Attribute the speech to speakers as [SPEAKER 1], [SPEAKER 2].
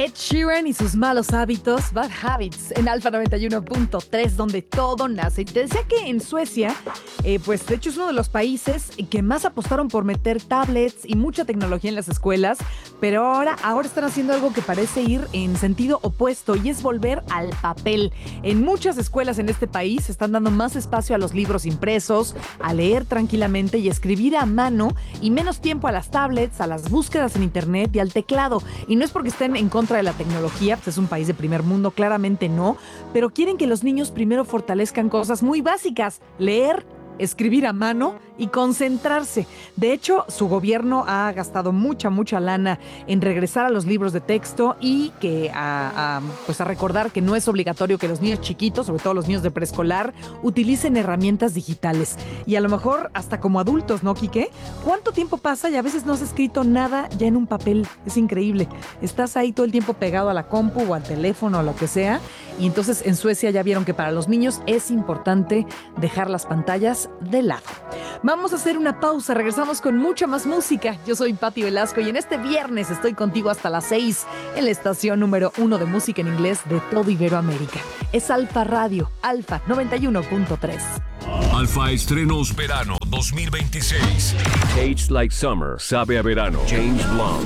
[SPEAKER 1] Ed Sheeran y sus malos hábitos, Bad Habits, en Alfa 91.3, donde todo nace. Y te decía que en Suecia, pues de hecho es uno de los países que más apostaron por meter tablets y mucha tecnología en las escuelas, pero ahora están haciendo algo que parece ir en sentido opuesto, y es volver al papel. En muchas escuelas en este país están dando más espacio a los libros impresos, a leer tranquilamente y escribir a mano, y menos tiempo a las tablets, a las búsquedas en internet y al teclado. Y no es porque estén en contra de la tecnología, pues es un país de primer mundo, claramente no, pero quieren que los niños primero fortalezcan cosas muy básicas: leer, escribir a mano y concentrarse. De hecho, su gobierno ha gastado mucha lana en regresar a los libros de texto y que pues a recordar que no es obligatorio que los niños chiquitos, sobre todo los niños de preescolar, utilicen herramientas digitales. Y a lo mejor hasta como adultos, ¿no, Quique? ¿Cuánto tiempo pasa y a veces no has escrito nada ya en un papel? Es increíble. Estás ahí todo el tiempo pegado a la compu o al teléfono o lo que sea. Y entonces en Suecia ya vieron que para los niños es importante dejar las pantallas de lado. Vamos a hacer una pausa, regresamos con mucha más música. Yo soy Pati Velasco y en este viernes estoy contigo hasta las 6 en la estación número 1 de música en inglés de todo Iberoamérica. Es Alfa Radio, Alfa 91.3.
[SPEAKER 2] Alfa Estrenos Verano 2026.
[SPEAKER 3] Tastes like summer, sabe a verano. James Blunt.